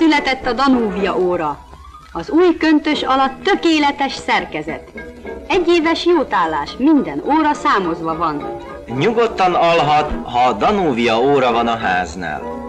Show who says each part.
Speaker 1: Megszületett a Danúvia óra. Az új köntös alatt tökéletes szerkezet. Egyéves jótállás, minden óra számozva van.
Speaker 2: Nyugodtan alhat, ha a Danúvia óra van a háznál.